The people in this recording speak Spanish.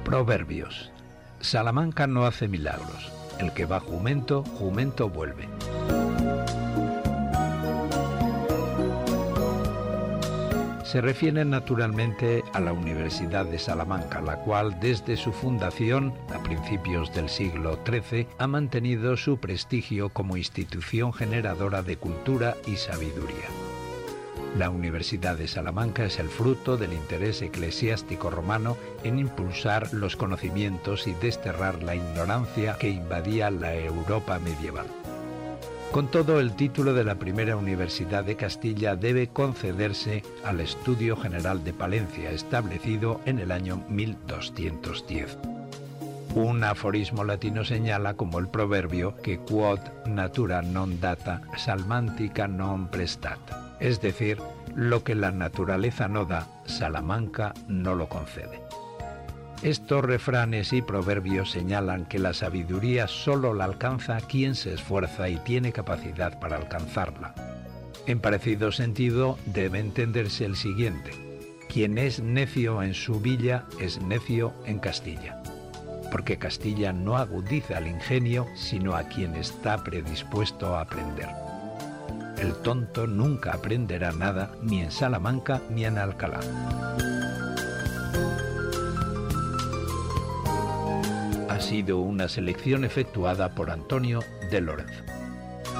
Proverbios. Salamanca no hace milagros. El que va jumento, jumento vuelve. Se refiere naturalmente a la Universidad de Salamanca, la cual desde su fundación, a principios del siglo XIII, ha mantenido su prestigio como institución generadora de cultura y sabiduría. La Universidad de Salamanca es el fruto del interés eclesiástico romano en impulsar los conocimientos y desterrar la ignorancia que invadía la Europa medieval. Con todo, el título de la primera universidad de Castilla debe concederse al Estudio General de Palencia, establecido en el año 1210. Un aforismo latino señala como el proverbio que quod natura non data, Salmantica non prestat, es decir, lo que la naturaleza no da, Salamanca no lo concede. Estos refranes y proverbios señalan que la sabiduría solo la alcanza quien se esfuerza y tiene capacidad para alcanzarla. En parecido sentido, debe entenderse el siguiente: quien es necio en su villa es necio en Castilla, porque Castilla no agudiza el ingenio, sino a quien está predispuesto a aprender. El tonto nunca aprenderá nada, ni en Salamanca ni en Alcalá. Ha sido una selección efectuada por Antonio de Lorenzo.